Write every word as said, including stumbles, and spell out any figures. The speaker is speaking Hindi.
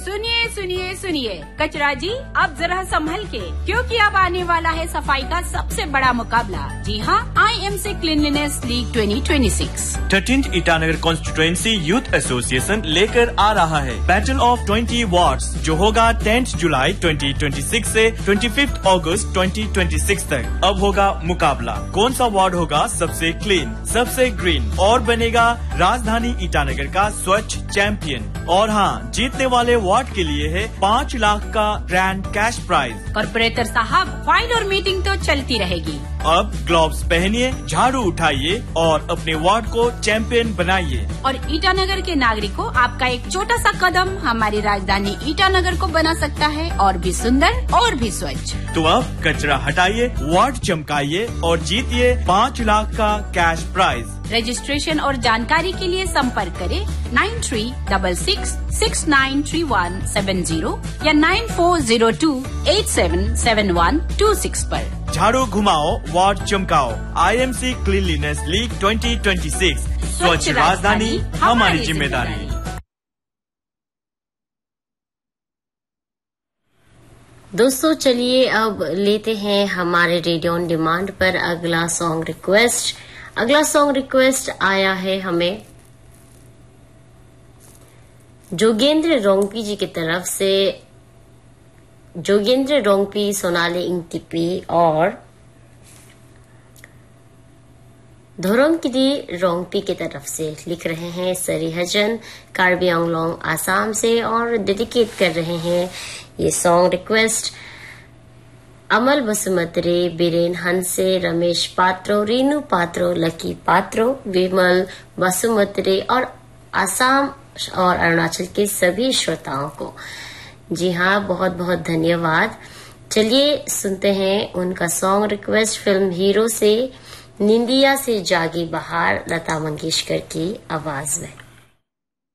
सुनिए सुनिए सुनिए कचरा जी, अब जरा संभल के, क्योंकि अब आने वाला है सफाई का सबसे बड़ा मुकाबला। जी हाँ, I M C cleanliness league twenty twenty six. Thirteenth Itanagar constituency youth association लेकर आ रहा है बैटल ऑफ ट्वेंटी वार्ड्स, जो होगा टेंथ जुलाई ट्वेंटी ट्वेंटी सिक्स से पच्चीस अगस्त ट्वेंटी ट्वेंटी सिक्स तक। अब होगा मुकाबला, कौन सा वार्ड होगा सबसे क्लीन, सबसे ग्रीन और बनेगा राजधानी ईटानगर का स्वच्छ चैंपियन। और हाँ, जीतने वाले वार्ड के लिए है पाँच लाख का ग्रैंड कैश प्राइज। कॉर्पोरेटर साहब, फाइल और मीटिंग तो चलती रहेगी। अब ग्लव्स पहनिए, झाड़ू उठाइए और अपने वार्ड को चैंपियन बनाइए। और ईटानगर के नागरिकों, आपका एक छोटा सा कदम हमारी राजधानी ईटानगर को बना सकता है और भी सुंदर और भी स्वच्छ। तो अब कचरा हटाइए, वार्ड चमकाइए और जीतिए पाँच लाख का कैश प्राइज। रजिस्ट्रेशन और जानकारी के लिए संपर्क करें nine three double six six nine three one seven zero या nine four zero to eight seven seven one two six पर। झाड़ू घुमाओ, ward चमकाओ। I M C cleanliness league twenty twenty six, स्वच्छ राजधानी हमारी जिम्मेदारी। दोस्तों, चलिए अब लेते हैं हमारे रेडियो ऑन डिमांड पर अगला सॉन्ग रिक्वेस्ट। अगला सॉन्ग रिक्वेस्ट आया है हमें जोगेंद्र रोंगपी जी की तरफ से। जोगेंद्र रोंगपी, सोनाली इंगतिपी और धोरमकिदी रोंगपी की तरफ से लिख रहे हैं सरीहजन कार्बी आंगलोंग आसाम से और डेडिकेट कर रहे हैं ये सॉन्ग रिक्वेस्ट अमल बसुमतरे, बीरेन हंसे, रमेश पात्रो, रीनू पात्रो, लकी पात्रो, विमल बसुमतरे और आसाम और अरुणाचल के सभी श्रोताओं को। जी हाँ, बहुत बहुत धन्यवाद। चलिए सुनते हैं उनका सॉन्ग रिक्वेस्ट फिल्म हीरो से, निंदिया से जागी बहार, लता मंगेशकर की आवाज में।